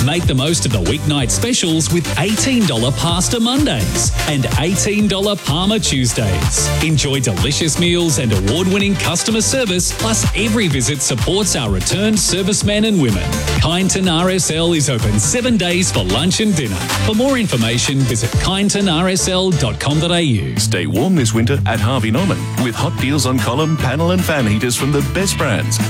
Make the most of the weeknight specials with $18 Pasta Mondays and $18 Parma Tuesdays. Enjoy delicious meals and award-winning customer service, plus every visit supports our returned servicemen and women. Kyneton RSL is open 7 days for lunch and dinner. For more information, visit kynetonrsl.com.au. Stay warm this winter at Harvey Norman with hot deals on column, panel and fan heaters from the best brands.